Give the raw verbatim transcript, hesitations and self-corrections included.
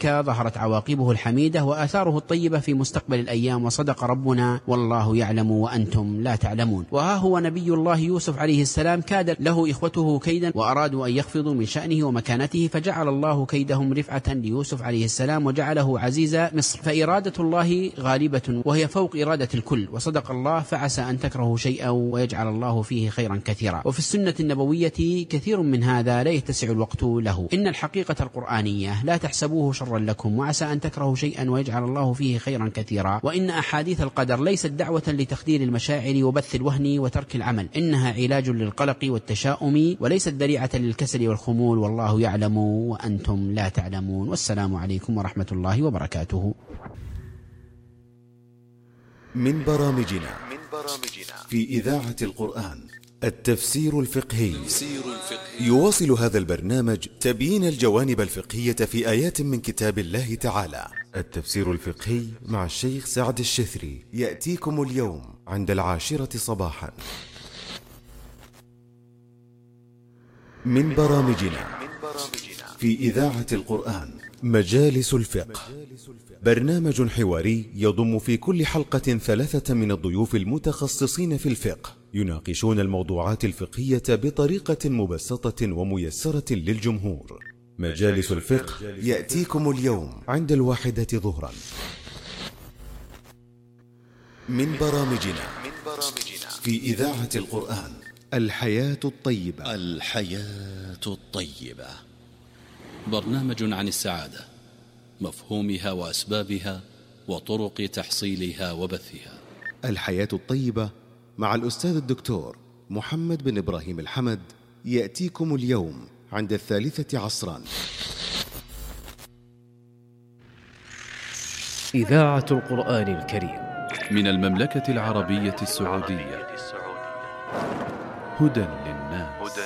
مكة ظهرت عواقبه الحميدة وآثاره الطيبة في مستقبل الأيام، وصدق ربنا والله يعلم وأنتم لا تعلمون. وها هو نبي الله يوسف عليه السلام كاد له إخوته كيدا وأرادوا أن يخفضوا من شأنه ومكانته، فجعل الله كيدهم رفعة ليوسف عليه السلام وجعله عزيز مصر. فإرادة الله غالبة وهي فوق إرادة الكل، وصدق الله، فعسى أن تكرهوا شيئا ويجعل الله فيه خيرا كثيرا. وفي السنة النبوية كثير من هذا لا يتسع الوقت له. إن الحقيقة القرآنية لا تحسبوه شرا لكم، وعسى أن تكرهوا شيئا ويجعل الله فيه خيرا كثيرا. وإن أحاديث القدر ليست دعوة لتخدير المشاعر وبث الوهن وترك العمل، إنها علاج للقلق والتشاؤم وليست ذريعة للكسل والخمول، والله يعلم وأنتم لا تعلمون. والسلام عليكم ورحمة الله وبركاته. من برامجنا في إذاعة القرآن التفسير الفقهي. يواصل هذا البرنامج تبيين الجوانب الفقهية في آيات من كتاب الله تعالى. التفسير الفقهي مع الشيخ سعد الشثري يأتيكم اليوم عند العاشرة صباحا. من برامجنا في إذاعة القرآن مجالس الفقه، برنامج حواري يضم في كل حلقة ثلاثة من الضيوف المتخصصين في الفقه، يناقشون الموضوعات الفقهية بطريقة مبسطة وميسرة للجمهور. مجالس الفقه يأتيكم اليوم عند الواحدة ظهرا. من برامجنا في إذاعة القرآن الحياة الطيبة. الحياة الطيبة برنامج عن السعادة، مفهومها وأسبابها وطرق تحصيلها وبثها. الحياة الطيبة مع الأستاذ الدكتور محمد بن إبراهيم الحمد يأتيكم اليوم عند الثالثة عصرا. إذاعة القرآن الكريم من المملكة العربية السعودية، هدى للناس.